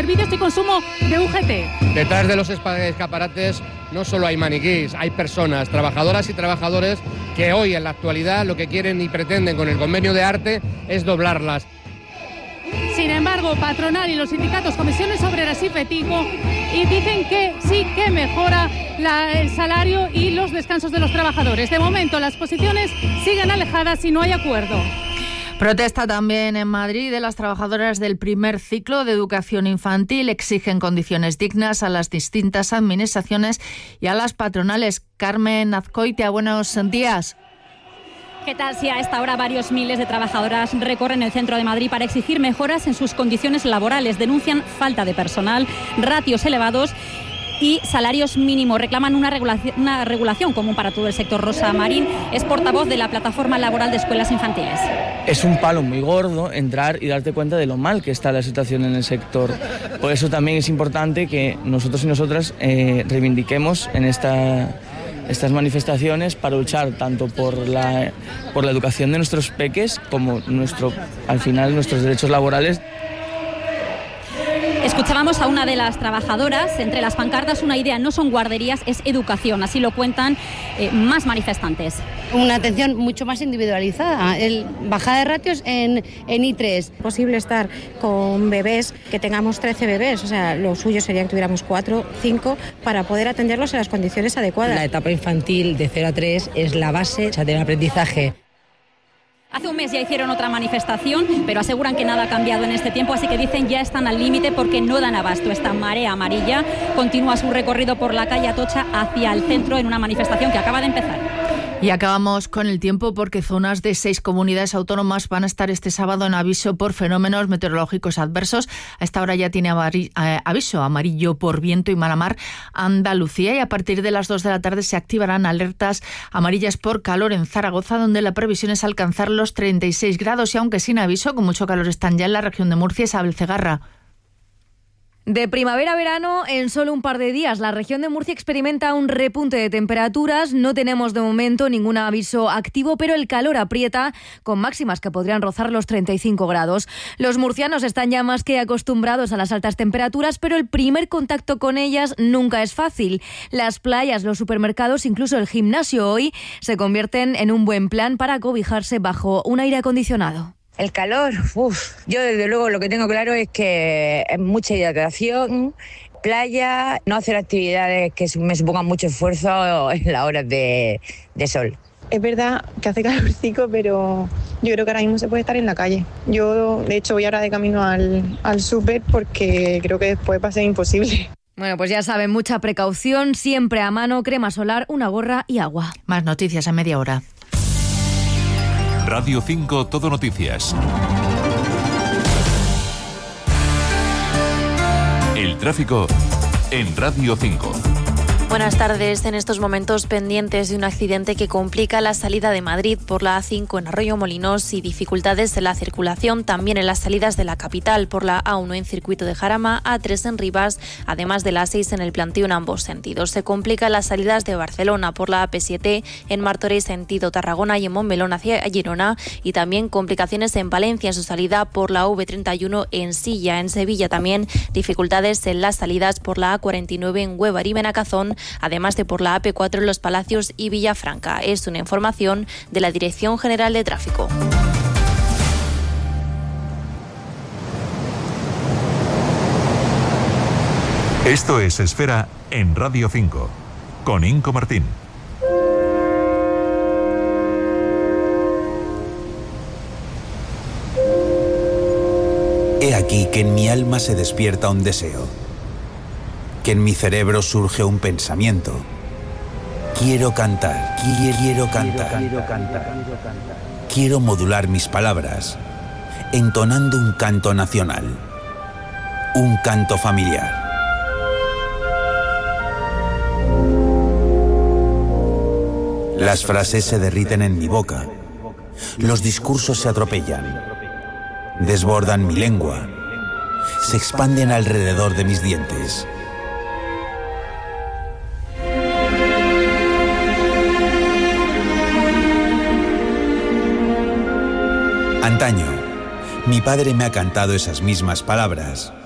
servicios y consumo de UGT. Detrás de los escaparates no solo hay maniquís, hay personas, trabajadoras y trabajadores que hoy en la actualidad lo que quieren y pretenden con el convenio de arte es doblarlas. Sin embargo, patronal y los sindicatos, comisiones obreras y FETICO, y dicen que sí que mejora el salario y los descansos de los trabajadores. De momento, las posiciones siguen alejadas y no hay acuerdo. Protesta también en Madrid de las trabajadoras del primer ciclo de educación infantil. Exigen condiciones dignas a las distintas administraciones y a las patronales. Carmen Azcoitia, buenos días. ¿Qué tal? Si a esta hora varios miles de trabajadoras recorren el centro de Madrid para exigir mejoras en sus condiciones laborales. Denuncian falta de personal, ratios elevados y salarios mínimos. Reclaman una regulación común para todo el sector. Rosa Marín es portavoz de la Plataforma Laboral de Escuelas Infantiles. Es un palo muy gordo entrar y darte cuenta de lo mal que está la situación en el sector. Por eso también es importante que nosotros y nosotras reivindiquemos en estas manifestaciones para luchar tanto por la educación de nuestros peques como al final nuestros derechos laborales. Escuchábamos a una de las trabajadoras, entre las pancartas una idea, no son guarderías, es educación, así lo cuentan más manifestantes. Una atención mucho más individualizada, bajada de ratios en I3. Es posible estar con bebés, que tengamos 13 bebés, o sea, lo suyo sería que tuviéramos 4, 5, para poder atenderlos en las condiciones adecuadas. La etapa infantil de 0 a 3 es la base del aprendizaje. Hace un mes ya hicieron otra manifestación, pero aseguran que nada ha cambiado en este tiempo, así que dicen ya están al límite porque no dan abasto. Esta marea amarilla continúa su recorrido por la calle Atocha hacia el centro en una manifestación que acaba de empezar. Y acabamos con el tiempo porque zonas de 6 comunidades autónomas van a estar este sábado en aviso por fenómenos meteorológicos adversos. A esta hora ya tiene aviso amarillo por viento y mala mar Andalucía, y a partir de las 2 de la tarde se activarán alertas amarillas por calor en Zaragoza, donde la previsión es alcanzar los 36 grados y aunque sin aviso, con mucho calor están ya en la región de Murcia. Isabel Cegarra. De primavera a verano, en solo un par de días, la región de Murcia experimenta un repunte de temperaturas. No tenemos de momento ningún aviso activo, pero el calor aprieta, con máximas que podrían rozar los 35 grados. Los murcianos están ya más que acostumbrados a las altas temperaturas, pero el primer contacto con ellas nunca es fácil. Las playas, los supermercados, incluso el gimnasio hoy, se convierten en un buen plan para cobijarse bajo un aire acondicionado. El calor, yo desde luego lo que tengo claro es que es mucha hidratación, playa, no hacer actividades que me supongan mucho esfuerzo en las horas de sol. Es verdad que hace calorcico, pero yo creo que ahora mismo se puede estar en la calle. Yo, de hecho, voy ahora de camino al súper porque creo que después va a ser imposible. Bueno, pues ya saben, mucha precaución, siempre a mano, crema solar, una gorra y agua. Más noticias a media hora. Radio 5 Todo Noticias. El tráfico en Radio 5. Buenas tardes. En estos momentos pendientes de un accidente que complica la salida de Madrid por la A5 en Arroyo Molinos y dificultades de la circulación también en las salidas de la capital por la A1 en Circuito de Jarama, A3 en Rivas, además de la A6 en el Plantío en ambos sentidos. Se complican las salidas de Barcelona por la AP7 en Martorell sentido Tarragona y en Montmelón hacia Girona, y también complicaciones en Valencia en su salida por la V31 en Silla. En Sevilla también dificultades en las salidas por la A49 en Huévar y Benacazón, además de por la AP4 en Los Palacios y Villafranca. Es una información de la Dirección General de Tráfico. Esto es Esfera en Radio 5, con Inco Martín. He aquí que en mi alma se despierta un deseo, que en mi cerebro surge un pensamiento. Quiero cantar, quiero cantar. Quiero modular mis palabras, entonando un canto nacional, un canto familiar. Las frases se derriten en mi boca, los discursos se atropellan, desbordan mi lengua, se expanden alrededor de mis dientes. Antaño, mi padre me ha cantado esas mismas palabras.